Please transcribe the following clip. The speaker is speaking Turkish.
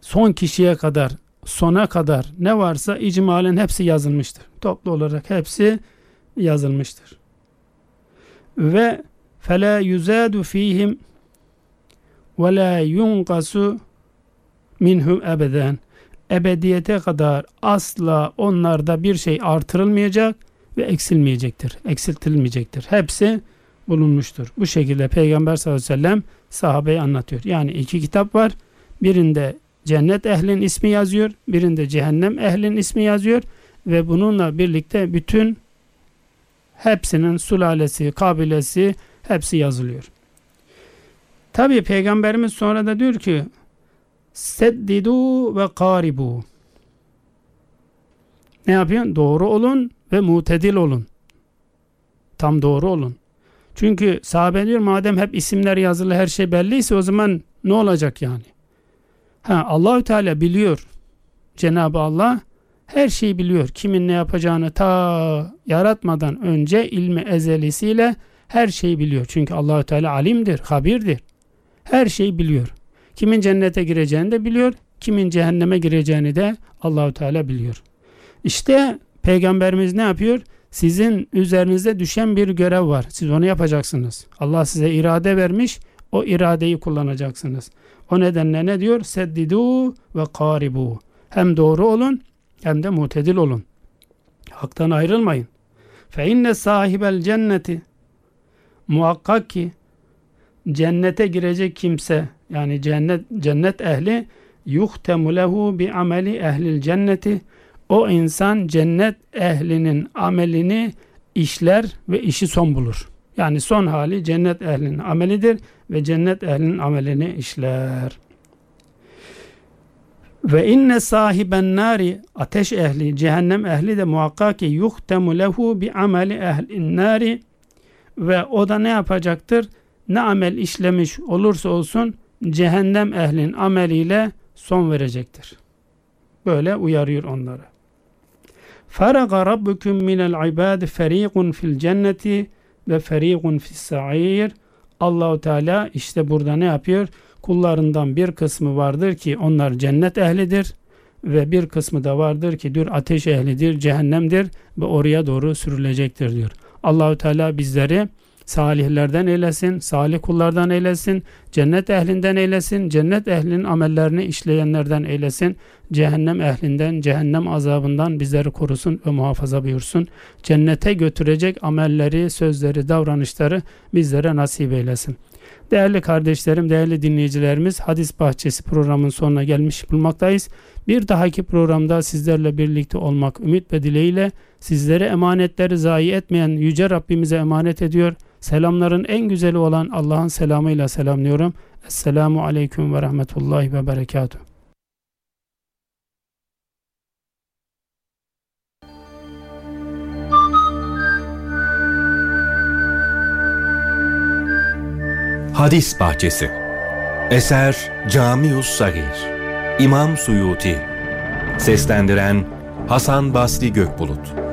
son kişiye kadar, sona kadar ne varsa icmalen hepsi yazılmıştır. Toplu olarak hepsi yazılmıştır. Ve فَلَا يُزَادُ ف۪يهِمْ وَلَا يُنْقَسُ minhum ebeden. Ebediyete kadar asla onlarda bir şey artırılmayacak ve eksiltilmeyecektir. Hepsi bulunmuştur. Bu şekilde Peygamber sallallahu aleyhi ve sellem sahabeye anlatıyor. Yani iki kitap var. Birinde cennet ehlinin ismi yazıyor, birinde cehennem ehlinin ismi yazıyor ve bununla birlikte bütün hepsinin sülalesi, kabilesi hepsi yazılıyor. Tabi Peygamberimiz sonra da diyor ki seddidu ve karibu. Ne yapıyorsun? Doğru olun ve mutedil olun. Tam doğru olun. Çünkü sahabe diyor madem hep isimler yazılı, her şey belliyse o zaman ne olacak yani? Allahü Teala biliyor. Cenab-ı Allah her şeyi biliyor. Kimin ne yapacağını ta yaratmadan önce ilmi ezelisiyle her şeyi biliyor. Çünkü Allahü Teala alimdir, habirdir. Her şeyi biliyor. Kimin cennete gireceğini de biliyor, kimin cehenneme gireceğini de Allahü Teala biliyor. İşte Peygamberimiz ne yapıyor? Sizin üzerinize düşen bir görev var. Siz onu yapacaksınız. Allah size irade vermiş, o iradeyi kullanacaksınız. O nedenle ne diyor? Seddidu ve karibu. Hem doğru olun hem de mutedil olun. Haktan ayrılmayın. Fe inne sahibel cenneti, muhakkak ki cennete girecek kimse, yani cennet ehli, yuhtemu lehu bi ameli ehlil cenneti, o insan cennet ehlinin amelini işler ve işi son bulur. Yani son hali cennet ehlinin amelidir ve cennet ehlinin amelini işler. Ve inne sahiben nari, ateş ehli, cehennem ehli de muhakkak ki yuhtemu lehu bi ameli ehlin nari, ve o da ne yapacaktır? Ne amel işlemiş olursa olsun cehennem ehlinin ameliyle son verecektir. Böyle uyarıyor onları. Faraga rabbukum minel ibad feriqun fil cenneti ve feriqun fis sa'ir. Allahu Teala işte burada ne yapıyor? Kullarından bir kısmı vardır ki onlar cennet ehlidir ve bir kısmı da vardır ki diyor ateş ehlidir, cehennemdir ve oraya doğru sürülecektir diyor. Allahu Teala bizleri salihlerden eylesin, salih kullardan eylesin, cennet ehlinden eylesin, cennet ehlinin amellerini işleyenlerden eylesin, cehennem ehlinden, cehennem azabından bizleri korusun ve muhafaza buyursun. Cennete götürecek amelleri, sözleri, davranışları bizlere nasip eylesin. Değerli kardeşlerim, değerli dinleyicilerimiz, Hadis Bahçesi programının sonuna gelmiş bulunmaktayız. Bir dahaki programda sizlerle birlikte olmak ümit ve dileğiyle sizlere emanetleri zayi etmeyen Yüce Rabbimize emanet ediyor. Selamların en güzeli olan Allah'ın selamıyla selamlıyorum. Esselamu Aleyküm ve Rahmetullahi ve Berekatuhu. Hadis Bahçesi. Eser Camius Sagir. İmam Suyuti. Seslendiren Hasan Basri Gökbulut.